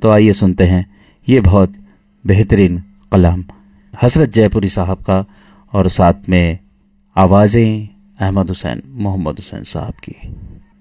तो आइए सुनते हैं ये बहुत बेहतरीन कलाम हसरत जयपुरी साहब का और साथ में आवाज़ें अहमद हुसैन मोहम्मद हुसैन साहब की।